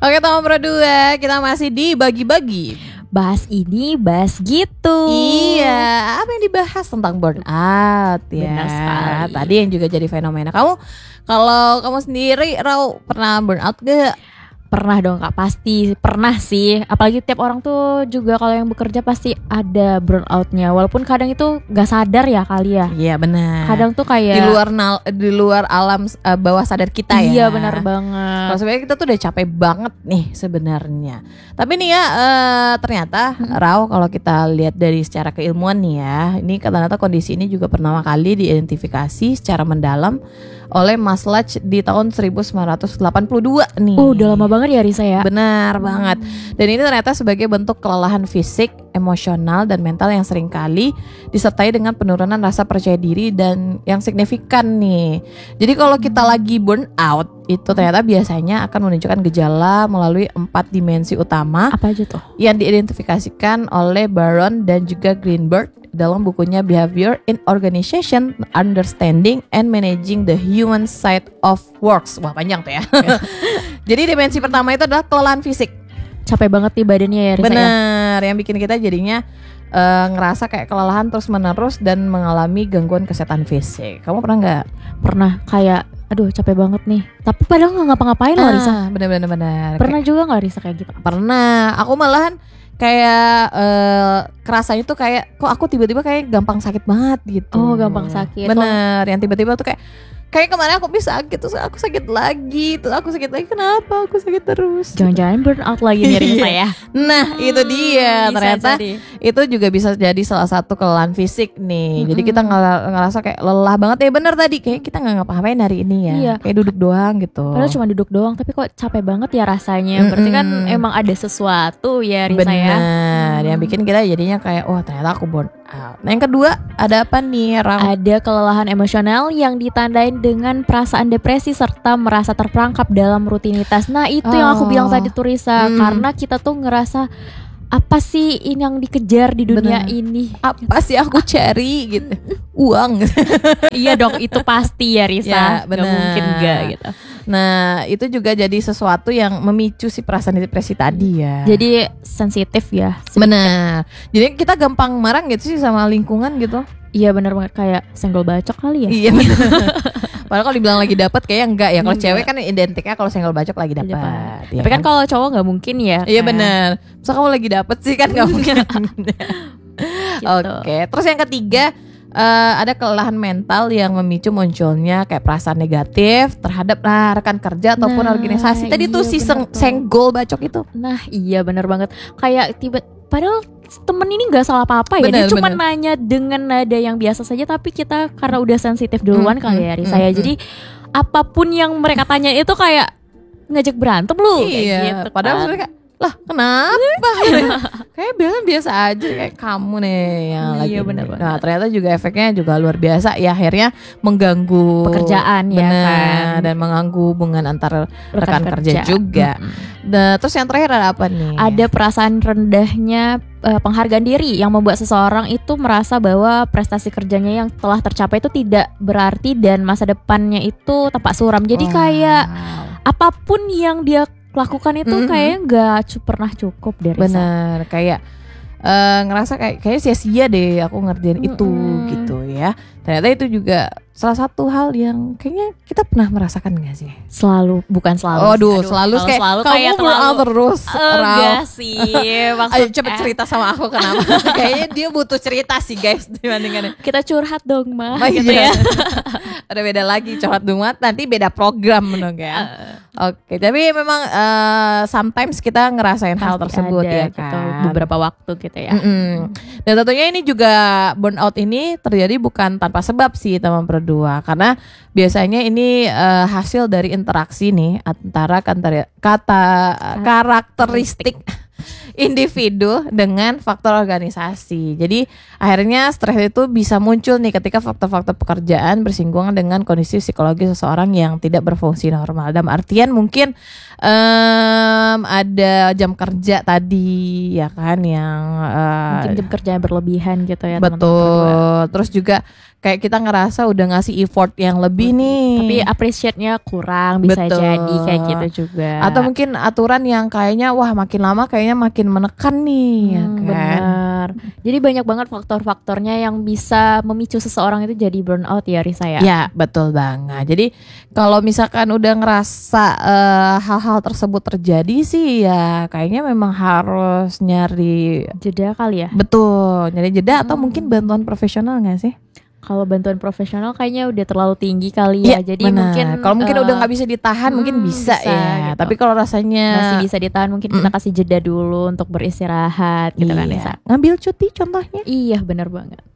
Oke teman berdua, kita masih di bagi-bagi. Bahas ini, bahas gitu. Iya, apa yang dibahas tentang burnout ya. Benar sekali. Tadi yang juga jadi fenomena. Kalau kamu sendiri, Rau, pernah burnout gak? Pernah dong Kak, pasti pernah sih. Apalagi tiap orang tuh juga kalau yang bekerja pasti ada burnoutnya. Walaupun kadang itu gak sadar ya kali ya. Iya benar. Kadang tuh kayak di luar alam bawah sadar kita ya. Iya benar banget. Kalau sebenarnya kita tuh udah capek banget nih sebenarnya. Tapi nih ya ternyata Rau, kalau kita lihat dari secara keilmuan nih ya, ini ternyata kondisi ini juga pertama kali diidentifikasi secara mendalam oleh Maslach di tahun 1982 nih. Oh udah lama banget ya Risa ya. Benar banget. Dan ini ternyata sebagai bentuk kelelahan fisik, emosional, dan mental yang seringkali disertai dengan penurunan rasa percaya diri dan yang signifikan nih. Jadi kalau kita lagi burn out, itu ternyata biasanya akan menunjukkan gejala melalui 4 dimensi utama. Apa aja tuh? Yang diidentifikasikan oleh Baron dan juga Greenberg dalam bukunya Behavior in Organization, Understanding and Managing the Human Side of Works. Wah panjang tuh ya. Jadi dimensi pertama itu adalah kelelahan fisik. Capek banget nih badannya ya Risa. Bener, yang bikin kita jadinya ngerasa kayak kelelahan terus menerus dan mengalami gangguan kesehatan fisik. Kamu pernah nggak? Pernah kayak aduh capek banget nih. Tapi padahal nggak ngapa-ngapain loh Risa. Bener. Pernah juga nggak Risa kayak gitu? Pernah. Aku malahan kayak kerasanya tuh kayak kok aku tiba-tiba kayak gampang sakit banget gitu. Oh gampang sakit. Bener, yang tiba-tiba tuh kayak kemarin aku bisa sakit, terus aku sakit lagi, terus aku sakit lagi, kenapa aku sakit terus? Jangan-jangan burnout lagi nih Risa ya. Nah itu dia, ternyata jadi. itu juga bisa jadi salah satu kelelahan fisik nih. Jadi kita ngerasa kayak lelah banget ya, bener tadi kayak kita nggak ngapa-ngapain hari ini ya. Iya. Kayak duduk doang gitu. Padahal cuma duduk doang, tapi kok capek banget ya rasanya. Berarti kan emang ada sesuatu ya Risa ya. Bener, yang bikin kita jadinya kayak wah ternyata aku burn out. Nah yang kedua ada apa nih Ram? Ada kelelahan emosional yang ditandain dengan perasaan depresi serta merasa terperangkap dalam rutinitas. Nah itu yang aku bilang tadi tuh Risa, karena kita tuh ngerasa apa sih ini yang dikejar di dunia ini? Apa sih aku cari gitu? Uang. Iya dong, itu pasti ya Risa. Ya, Gak mungkin enggak gitu. Nah itu juga jadi sesuatu yang memicu si perasaan depresi tadi ya. Jadi sensitif ya. Benar. Jadi kita gampang marah gitu sih sama lingkungan gitu. Iya benar banget, kayak senggol bacok kali ya. Iya benar. Padahal kalau dibilang lagi dapat kayaknya enggak ya. Kalau cewek kan identiknya kalau senggol bacok lagi dapat. Ya, tapi kan kalau cowok nggak mungkin ya. Iya kan? benar. Masa kamu lagi dapat sih kan nggak mungkin. Gitu. Oke. Terus yang ketiga ada kelelahan mental yang memicu munculnya kayak perasaan negatif terhadap rekan kerja ataupun organisasi. Tadi tuh si senggol bacok itu. Nah iya benar banget. Kayak padahal temen ini nggak salah apa-apa ya. Dia cuma nanya dengan nada yang biasa saja, tapi kita karena udah sensitif duluan kali ya Risa ya. Jadi apapun yang mereka tanya itu kayak ngajak berantem lu. Iya. Kayak gitu, padahal sebenarnya kayak lah kenapa? Kayak biasa aja kayak kamu nih yang lagi. Bener. Nah ternyata juga efeknya juga luar biasa ya, akhirnya mengganggu pekerjaan ya kan, dan mengganggu hubungan antar rekan kerja juga. Nah, terus yang terakhir ada apa nih? Ada perasaan rendahnya penghargaan diri yang membuat seseorang itu merasa bahwa prestasi kerjanya yang telah tercapai itu tidak berarti dan masa depannya itu tampak suram. Jadi kayak apapun yang dia lakukan itu kayaknya nggak pernah cukup deh Risa. Bener, kayak ngerasa kayak sia-sia deh aku ngerjain itu gitu ya. Ternyata itu juga salah satu hal yang kayaknya kita pernah merasakan gak sih? Bukan selalu. Aduh, selalu kayak kamu burnout terus. Enggak sih. Ayo cepet cerita sama aku kenapa? Kayaknya dia butuh cerita sih guys dibandingkan. Kita curhat dong mah. Gitu ya. Ada beda lagi curhat dumat, nanti beda program dong kan. Oke, tapi memang sometimes kita ngerasain hal tersebut ya kan. Gitu, beberapa waktu gitu ya. Dan tentunya ini juga burnout ini terjadi bukan tanpa sebab sih teman berdua, karena biasanya ini hasil dari interaksi nih antara karakteristik individu dengan faktor organisasi. Jadi akhirnya stres itu bisa muncul nih ketika faktor-faktor pekerjaan bersinggungan dengan kondisi psikologi seseorang yang tidak berfungsi normal. Dalam artian mungkin ada jam kerja tadi ya kan yang Mungkin jam kerjanya berlebihan gitu ya teman-teman betul. berdua. Terus juga kayak kita ngerasa udah ngasih effort yang lebih nih. Tapi appreciate-nya kurang bisa Betul. jadi kayak gitu juga. Atau mungkin aturan yang kayaknya wah makin lama kayaknya makin menekan nih ya kan. Benar. Jadi banyak banget faktor-faktornya yang bisa memicu seseorang itu jadi burnout ya Risa ya. Ya betul banget. Jadi kalau misalkan udah ngerasa hal-hal tersebut terjadi sih ya kayaknya memang harus nyari Jeda kali ya. betul nyari jeda atau mungkin bantuan profesional nggak sih? Kalau bantuan profesional kayaknya udah terlalu tinggi kali ya. Jadi benar. mungkin Kalau mungkin udah nggak bisa ditahan mungkin bisa ya. gitu. Tapi kalau rasanya Masih bisa ditahan mungkin kita kasih jeda dulu untuk beristirahat gitu kan iya. Risa. Ngambil cuti contohnya. Iya benar banget.